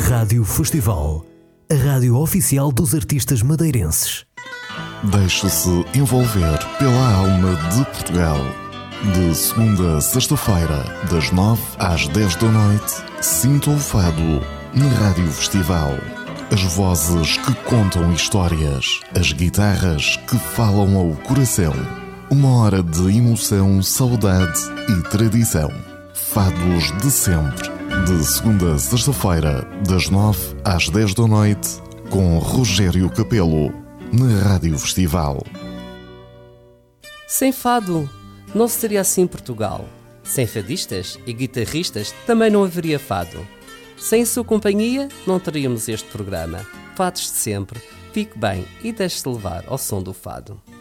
Rádio Festival, a rádio oficial dos artistas madeirenses. Deixe-se envolver pela alma de Portugal. De segunda a sexta-feira, das 9 às 10 da noite, sinta o fado na Rádio Festival. As vozes que contam histórias, as guitarras que falam ao coração. Uma hora de emoção, saudade e tradição. Fados de sempre. De segunda a sexta-feira, das 9 às 10 da noite, com Rogério Capelo, na Rádio Festival. Sem fado, não seria assim Portugal. Sem fadistas e guitarristas, também não haveria fado. Sem sua companhia, não teríamos este programa. Fados de sempre, fique bem e deixe-se levar ao som do fado.